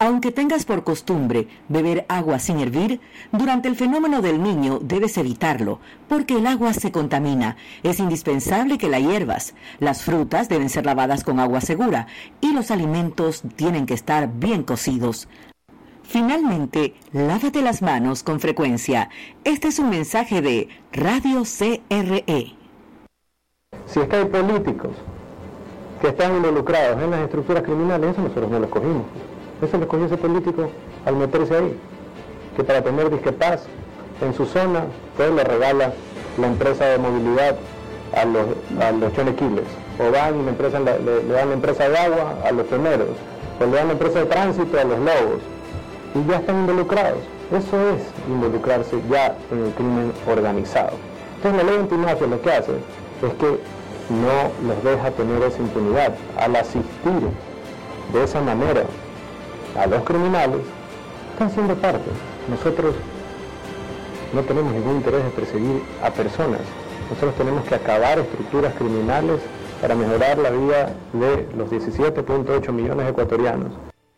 Aunque tengas por costumbre beber agua sin hervir, durante el fenómeno del Niño debes evitarlo, porque el agua se contamina. Es indispensable que la hiervas. Las frutas deben ser lavadas con agua segura y los alimentos tienen que estar bien cocidos. Finalmente, lávate las manos con frecuencia. Este es un mensaje de Radio CRE. Si es que hay políticos que están involucrados en las estructuras criminales, eso nosotros no lo escogimos. Eso lo escogió ese político al meterse ahí. Que para tener disque paz en su zona, pues le regala la empresa de movilidad a los chonequiles. O van y le dan la empresa de agua a los choneros. O le dan la empresa de tránsito a los lobos. Y ya están involucrados. Eso es involucrarse ya en el crimen organizado. Entonces la ley antimafia lo que hace es que no los deja tener esa impunidad. Al asistir de esa manera a los criminales, están siendo parte. Nosotros no tenemos ningún interés en perseguir a personas. Nosotros tenemos que acabar estructuras criminales para mejorar la vida de los 17.8 millones de ecuatorianos.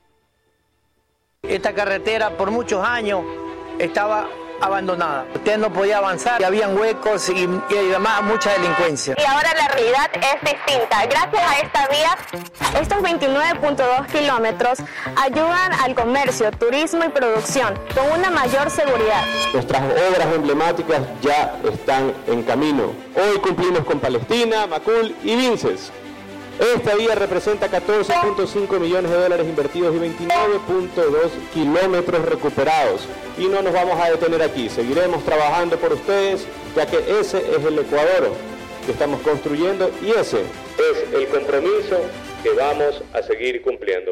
Esta carretera por muchos años estaba abandonada. Usted no podía avanzar, habían huecos y además mucha delincuencia. Y ahora la realidad es distinta. Gracias a esta vía, estos 29.2 kilómetros ayudan al comercio, turismo y producción con una mayor seguridad. Nuestras obras emblemáticas ya están en camino. Hoy cumplimos con Palestina, Macul y Vinces. Esta vía representa 14.5 millones de dólares invertidos y 29.2 kilómetros recuperados. Y no nos vamos a detener aquí, seguiremos trabajando por ustedes, ya que ese es el Ecuador que estamos construyendo y ese es el compromiso que vamos a seguir cumpliendo.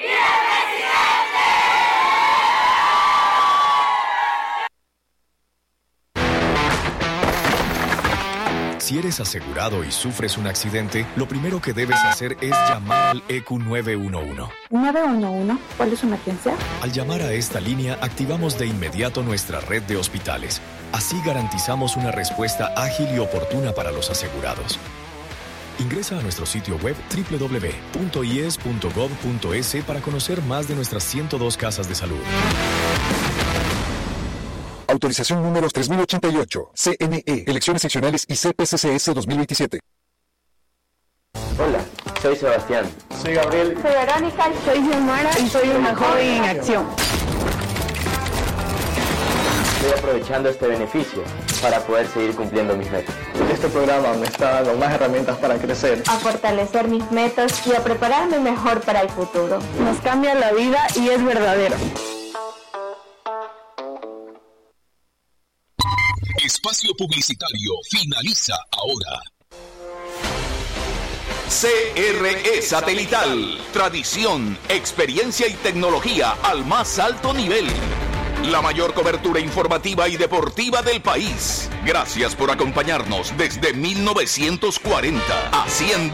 Si eres asegurado y sufres un accidente, lo primero que debes hacer es llamar al EQ 911. ¿911? ¿Cuál es su emergencia? Al llamar a esta línea, activamos de inmediato nuestra red de hospitales. Así garantizamos una respuesta ágil y oportuna para los asegurados. Ingresa a nuestro sitio web www.ies.gov.es para conocer más de nuestras 102 casas de salud. Autorización números 3088, CNE, Elecciones Seccionales y CPCCS 2027. Hola, soy Sebastián. Soy Gabriel. Soy Verónica. Soy Xiomara. Y soy una joven en acción. Estoy aprovechando este beneficio para poder seguir cumpliendo mis metas. Este programa me está dando más herramientas para crecer, a fortalecer mis metas y a prepararme mejor para el futuro. Nos cambia la vida y es verdadero. Espacio publicitario finaliza ahora. CRE Satelital. Tradición, experiencia y tecnología al más alto nivel. La mayor cobertura informativa y deportiva del país. Gracias por acompañarnos desde 1940, haciendo